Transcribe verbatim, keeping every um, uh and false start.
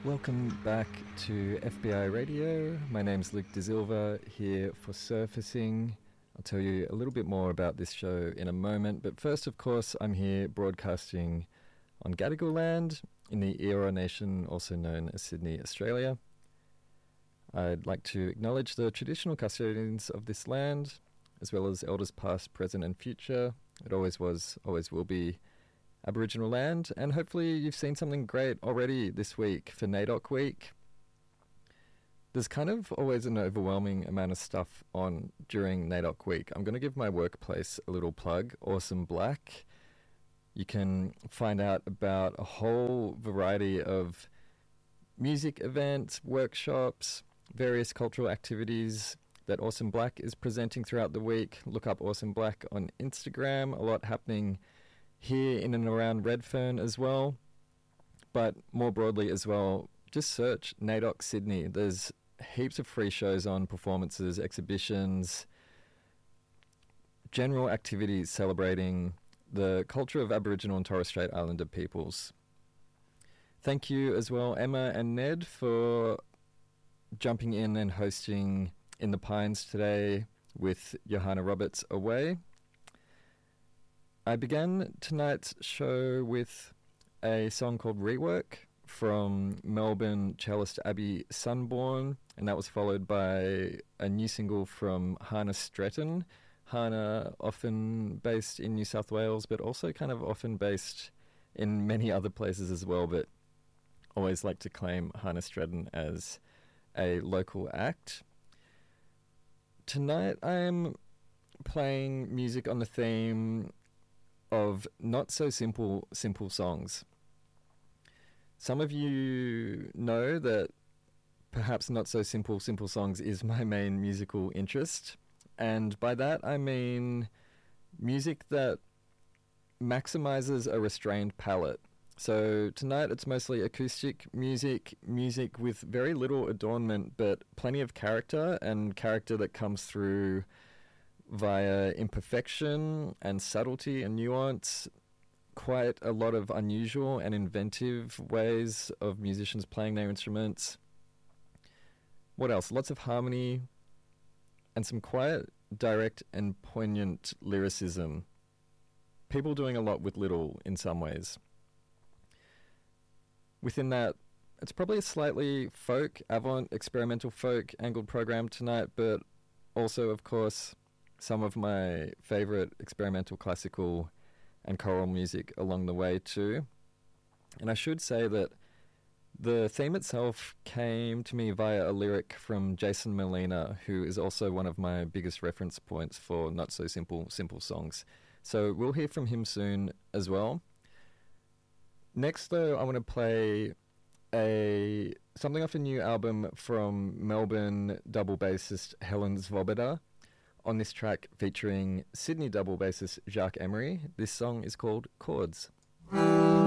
Welcome back to F B I Radio. My name's Luke De Silva here for Surfacing. I'll tell you a little bit more about this show in a moment, but first, of course, I'm here broadcasting on Gadigal land in the Eora Nation, also known as Sydney, Australia. I'd like to acknowledge the traditional custodians of this land, as well as elders past, present and future. It always was, always will be Aboriginal land, and hopefully you've seen something great already this week for NAIDOC Week. There's kind of always an overwhelming amount of stuff on during NAIDOC Week. I'm going to give my workplace a little plug, Awesome Black. You can find out about a whole variety of music events, workshops, various cultural activities that Awesome Black is presenting throughout the week. Look up Awesome Black on Instagram. A lot happening here in and around Redfern as well, but more broadly as well, just search NAIDOC Sydney. There's heaps of free shows on, performances, exhibitions, general activities celebrating the culture of Aboriginal and Torres Strait Islander peoples. Thank you as well, Emma and Ned, for jumping in and hosting In the Pines today with Johanna Roberts away. I began tonight's show with a song called Rework from Melbourne cellist Abby Sunborn, and that was followed by a new single from Hannah Stretton. Hannah, often based in New South Wales, but also kind of often based in many other places as well, but always like to claim Hannah Stretton as a local act. Tonight I'm playing music on the theme of not so simple, simple songs. Some of you know that perhaps not so simple, simple songs is my main musical interest. And by that I mean music that maximizes a restrained palette. So tonight it's mostly acoustic music, music with very little adornment, but plenty of character, and character that comes through via imperfection and subtlety and nuance. Quite a lot of unusual and inventive ways of musicians playing their instruments. What else? Lots of harmony and some quiet, direct and poignant lyricism. People doing a lot with little in some ways. Within that, it's probably a slightly folk, avant, experimental folk angled program tonight, but also, of course, some of my favourite experimental classical and choral music along the way too. And I should say that the theme itself came to me via a lyric from Jason Molina, who is also one of my biggest reference points for not so simple, simple songs. So we'll hear from him soon as well. Next though, I want to play a something off a new album from Melbourne double bassist Helen Svoboda. On this track featuring Sydney double bassist Jacques Emery, this song is called Chords.